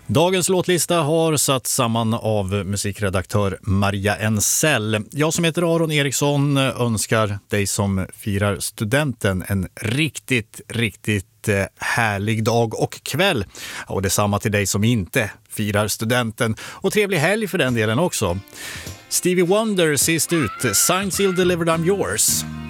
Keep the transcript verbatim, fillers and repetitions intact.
Dagens låtlista har satt samman av musikredaktör Maria Ensell. Jag som heter Aron Eriksson önskar dig som firar studenten en riktigt, riktigt härlig dag och kväll. Och detsamma till dig som inte firar studenten. Och trevlig helg för den delen också. Stevie Wonder sist ut. Signed, sealed, delivered, I'm yours.